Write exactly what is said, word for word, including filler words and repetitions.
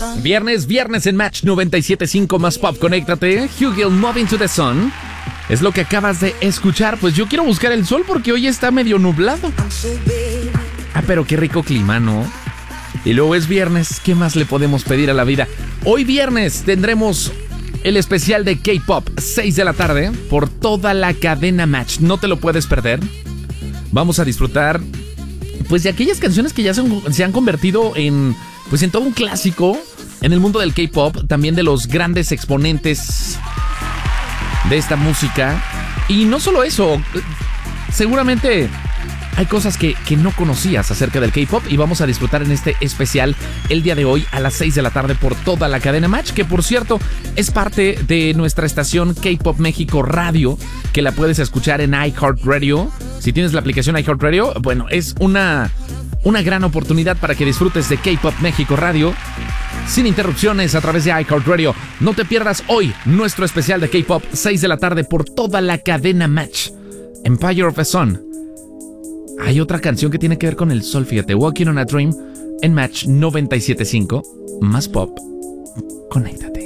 Viernes, viernes en Match noventa y siete punto cinco más pop, conéctate. Hugel, Moving to the Sun. Es lo que acabas de escuchar. Pues yo quiero buscar el sol porque hoy está medio nublado. Ah, pero qué rico clima, ¿no? Y luego es viernes, ¿qué más le podemos pedir a la vida? Hoy viernes tendremos el especial de K-Pop, seis de la tarde, por toda la cadena Match. No te lo puedes perder. Vamos a disfrutar, pues, de aquellas canciones que ya se, se han convertido en, pues, en todo un clásico en el mundo del K-Pop, también de los grandes exponentes de esta música. Y no solo eso, seguramente hay cosas que, que no conocías acerca del K-Pop y vamos a disfrutar en este especial el día de hoy a las seis de la tarde por toda la cadena Match, que por cierto es parte de nuestra estación K-Pop México Radio, que la puedes escuchar en iHeartRadio. Si tienes la aplicación iHeartRadio, bueno, es una, una gran oportunidad para que disfrutes de K-Pop México Radio sin interrupciones a través de iHeartRadio. No te pierdas hoy nuestro especial de K-Pop, seis de la tarde por toda la cadena Match. Empire of the Sun. Hay otra canción que tiene que ver con el sol, fíjate. Walking on a Dream en Match noventa y siete punto cinco más pop. Conéctate.